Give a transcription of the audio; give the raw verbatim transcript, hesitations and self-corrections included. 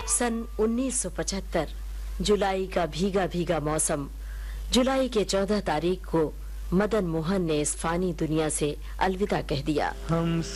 सन उन्नीस सौ पचहत्तर जुलाई का भीगा भीगा मौसम। जुलाई के चौदह तारीख को मदन मोहन ने इस फानी दुनिया से अलविदा कह दिया। हम